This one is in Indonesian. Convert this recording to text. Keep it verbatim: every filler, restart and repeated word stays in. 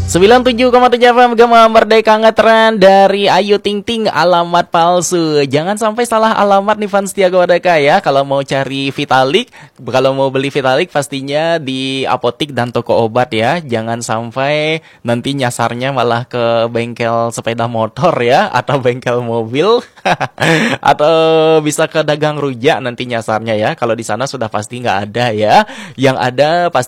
sembilan puluh tujuh koma tujuh F M Gema Merdeka ngetren dari Ayu Ting Ting, alamat palsu. Jangan sampai salah alamat nih fans Tiaga Merdeka ya. Kalau mau cari Vitalik, kalau mau beli Vitalik pastinya di apotik dan toko obat ya. Jangan sampai nanti nyasarnya malah ke bengkel sepeda motor ya, atau bengkel mobil atau bisa ke dagang rujak nanti nyasarnya ya. Kalau di sana sudah pasti nggak ada ya. Yang ada pasti